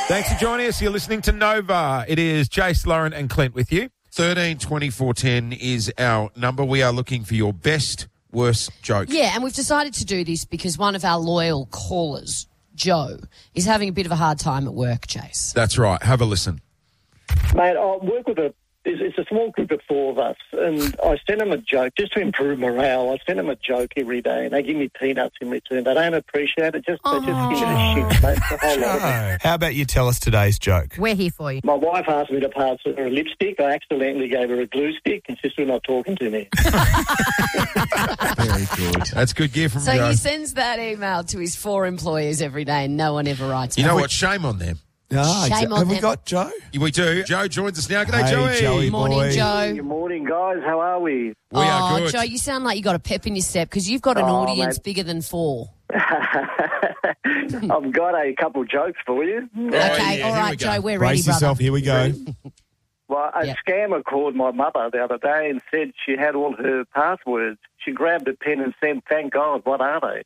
Thanks for joining us. You're listening to Nova. It is Jace, Lauren and Clint with you. 13 24 10 is our number. We are looking for your best, worst joke. Yeah, and we've decided to do this because one of our loyal callers, Joe, is having a bit of a hard time at work, Jace. That's right. Have a listen. Mate, I work with it's a small group of four of us, and I send them a joke just to improve morale. I send them a joke every day, and they give me peanuts in return. They don't appreciate it. They just give me the shit, mate. The whole lot of it. How about you tell us today's joke? We're here for you. My wife asked me to pass her a lipstick. I accidentally gave her a glue stick, and she's still not talking to me. Very good. That's good gear from So Joe. he sends that email to his 4 employers every day and no one ever writes You back. know what? Shame on them. Shame on Have we them. got Joe? We do. Joe joins us now. G'day, Hey, Joey. Joey. Morning, boy. Joe. Good morning, guys. How are we? We are good. Joe, you sound like you got a pep in your step because you've got an audience bigger than 4. I've got a couple jokes for you. Okay, yeah, all here right, we go. Joe, we're ready, Brace brother. yourself. Here we go. Well, a scammer called my mother the other day and said she had all her passwords. She grabbed a pen and said, "Thank God, what are they?"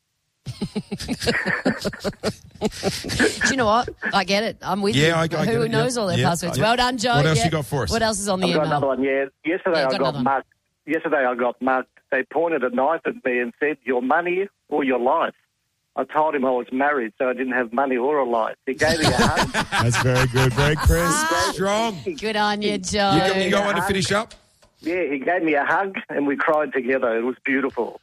Do you know what? I get it. I'm with Yeah, you. I get Who it, knows yeah. all their Yeah, passwords? yeah. Well done, Joe. What else Yeah. you got for us? What else is on the I've got email? another one, yeah. Yesterday Yeah, I got got another one. mugged. Yesterday I got mugged. They pointed a knife at me and said, "Your money or your life." I told him I was married, so I didn't have money or a life. He gave me a hug. That's very good. Very crisp. Strong. Good on you, Joe. You got one to finish up? Yeah, he gave me a hug and we cried together. It was beautiful.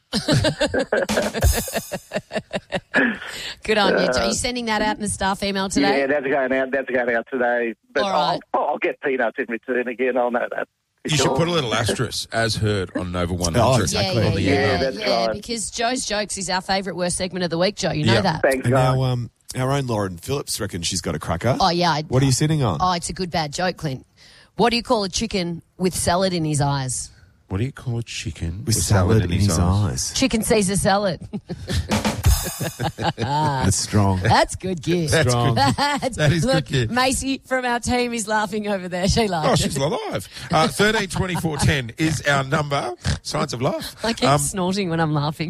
Good on you, Joe. Are you sending that out in the staff email today? Yeah, that's going out. That's going out today. But All right. I'll get peanuts in return again. I'll know that. You should put a little asterisk, as heard on Nova 100. Oh, exactly. On the Yeah, email. that's right. Because Joe's Jokes is our favourite worst segment of the week, Joe. You know Yeah. that. Thanks, And guys. now, our own Lauren Phillips reckons she's got a cracker. Oh, yeah. What are you sitting on? Oh, it's a good bad joke, Clint. What do you call a chicken with salad in his eyes? What do you call a chicken With salad in his eyes. Chicken Caesar salad. That's strong. That's good gear. That's Strong. good. That is Look, good gear. Macy from our team is laughing over there. She laughs. Oh, she's alive. 13 24 10 is our number. Signs of life. I keep snorting when I'm laughing.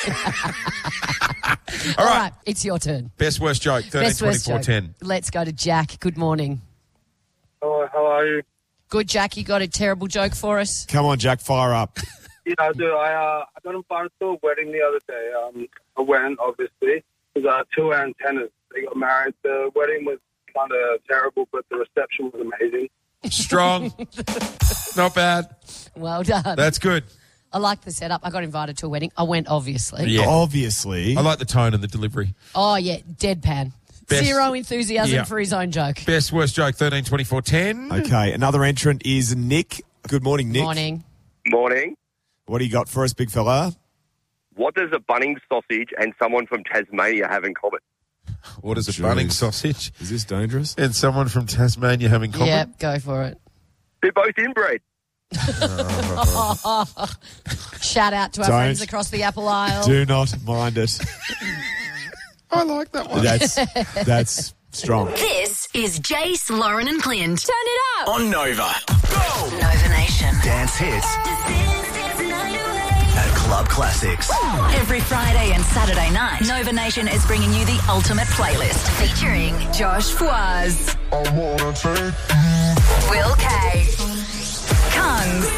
All All right. right, it's your turn. Best worst joke. 13 Best worst 24 joke. 10. Let's go to Jack. Good morning. Hello, how are you? Good, Jack. You got a terrible joke for us? Come on, Jack, fire up. Yeah, I do. I got invited to a wedding the other day. I went, obviously. It was two antennas. They got married. The wedding was kind of terrible, but the reception was amazing. Strong. Not bad. Well done. That's good. I like the setup. I got invited to a wedding. I went, obviously. Yeah. Obviously. I like the tone and the delivery. Oh, yeah, deadpan. Best- Zero enthusiasm Yeah. for his own joke. Best worst joke. 13 24 10. Okay, another entrant is Nick. Good morning, Nick. Morning. Morning. What do you got for us, big fella? What does a Bunnings sausage and someone from Tasmania have in common? What is a Jeez. Bunnings sausage? Is this dangerous? And someone from Tasmania having common? Yep, go for it. They're both inbred. Shout out to our Don't. friends across the Apple Isle. Do not mind it. I like that one. That's strong. This is Jace, Lauren and Clint. Turn it up. On Nova. Go! Nova Nation. Dance hits at Club Classics. Every Friday and Saturday night, Nova Nation is bringing you the ultimate playlist featuring Josh Fwaz, Will K, Kungs,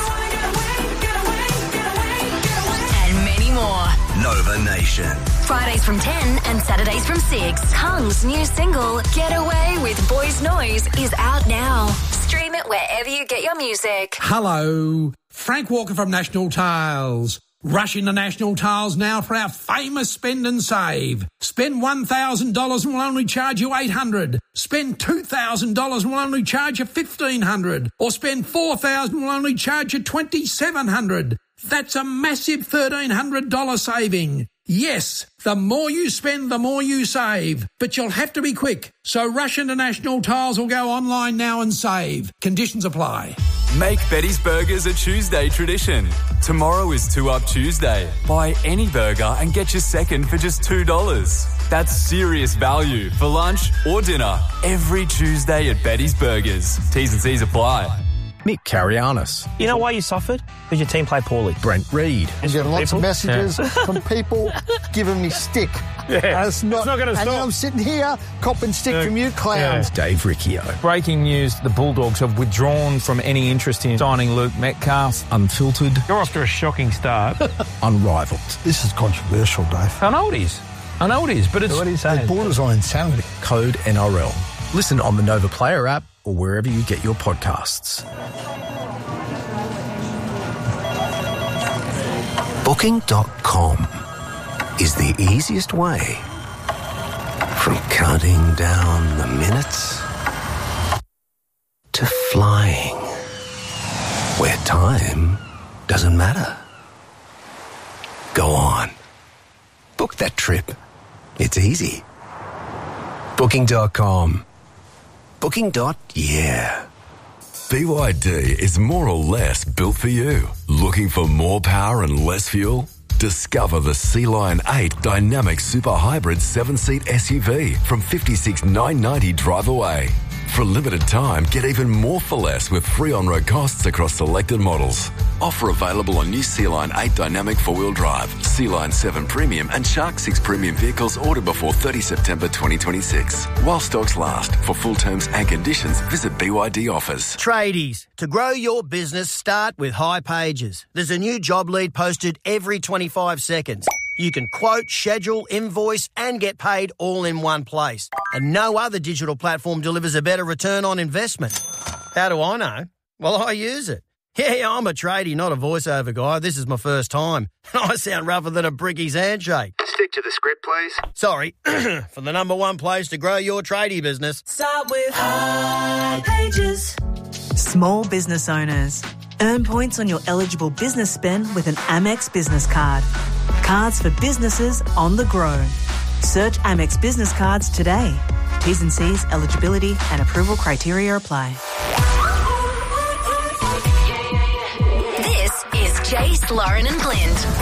and many more. Nova Nation. Fridays from 10 and Saturdays from 6. Kungs' new single, Get Away with Boys Noise, is out now. Stream it wherever you get your music. Hello, Frank Walker from National Tiles. Rush into National Tiles now for our famous spend and save. Spend $1,000 and we'll only charge you $800. Spend $2,000 and we'll only charge you $1,500. Or spend $4,000 and we'll only charge you $2,700. That's a massive $1,300 saving. Yes, the more you spend, the more you save. But you'll have to be quick. So rush into National Tiles or go online now and save. Conditions apply. Make Betty's Burgers a Tuesday tradition. Tomorrow is 2 Up Tuesday. Buy any burger and get your second for just $2. That's serious value for lunch or dinner every Tuesday at Betty's Burgers. T's and C's apply. Mick Carianis. You know why you suffered? Because your team played poorly. Brent Reed. I'm getting lots of messages from people giving me stick. It's not going to stop. And I'm sitting here copping stick from you clowns. Dave Riccio. Breaking news, the Bulldogs have withdrawn from any interest in signing Luke Metcalf. Unfiltered. You're off to a shocking start. Unrivaled. This is controversial, Dave. I know it is, but it's... What are you saying? It borders on insanity. Code NRL. Listen on the Nova Player app or wherever you get your podcasts. Booking.com is the easiest way from counting down the minutes to flying where time doesn't matter. Go on. Book that trip. It's easy. Booking.com. Booking.yeah. BYD is more or less built for you. Looking for more power and less fuel? Discover the Sea-Line 8 Dynamic Super Hybrid 7-seat SUV from $56,990 drive away. For a limited time, get even more for less with free on-road costs across selected models. Offer available on new Sea-Line 8 Dynamic 4-wheel drive, Sea-Line 7 Premium and Shark 6 Premium vehicles ordered before 30 September 2026. While stocks last. For full terms and conditions, visit BYD offers. Tradies, to grow your business, start with High Pages. There's a new job lead posted every 25 seconds. You can quote, schedule, invoice and get paid all in one place. And no other digital platform delivers a better return on investment. How do I know? Well, I use it. Yeah, I'm a tradie, not a voiceover guy. This is my first time. I sound rougher than a brickie's handshake. Stick to the script, please. Sorry. For the number one place to grow your tradie business. Start with High Pages. Small business owners. Earn points on your eligible business spend with an Amex business card. Cards for businesses on the grow. Search Amex business cards today. T's and C's, eligibility and approval criteria apply. This is Jace, Lauren and Clint.